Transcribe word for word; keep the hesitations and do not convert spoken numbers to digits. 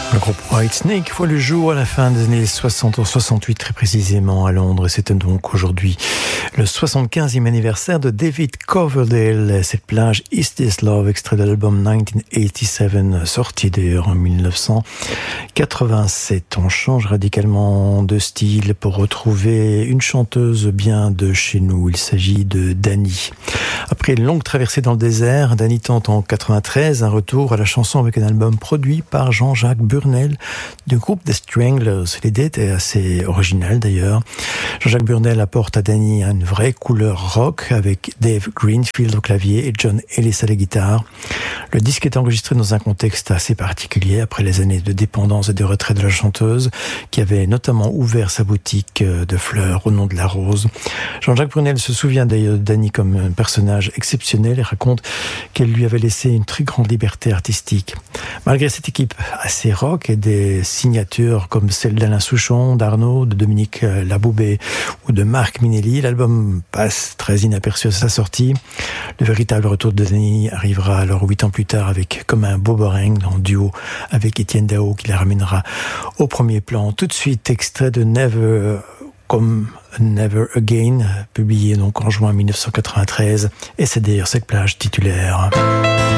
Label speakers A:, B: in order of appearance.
A: Le groupe Whitesnake voit le jour à la fin des années soixante, en soixante-huit très précisément à Londres. C'est donc aujourd'hui le soixante-quinzième anniversaire de David Coverdale. Cette plage Is This Love, extrait de l'album dix-neuf quatre-vingt-dix-sept, sorti d'ailleurs en dix-neuf cent quatre-vingt-sept. On change radicalement de style pour retrouver une chanteuse bien de chez nous. Il s'agit de Dani. Après une longue traversée dans le désert, Dani tente en quatre-vingt-treize un retour à la chanson avec un album produit par Jean-Jacques Burnel du groupe The Stranglers. L'idée était assez originale d'ailleurs. Jean-Jacques Burnel apporte à Dani une vraie couleur rock avec Dave Greenfield au clavier et John Ellis à la guitare. Le disque est enregistré dans un contexte assez particulier après les années de dépendance et de retrait de la chanteuse qui avait notamment ouvert sa boutique de fleurs au nom de la rose. Jean-Jacques Burnel se souvient d'ailleurs de Dani comme un personnage exceptionnel et raconte qu'elle lui avait laissé une très grande liberté artistique. Malgré cette équipe assez rock et des signatures comme celle d'Alain Souchon, d'Arnaud, de Dominique Laboubé ou de Marc Minelli, l'album passe très inaperçu à sa sortie. Le véritable retour de Dani arrivera alors huit ans plus tard avec Comme un Boboreng en duo avec Étienne Dao qui la ramènera au premier plan. Tout de suite, extrait de Never Come Never Again, publié donc en juin dix-neuf cent quatre-vingt-treize, et c'est d'ailleurs cette plage titulaire.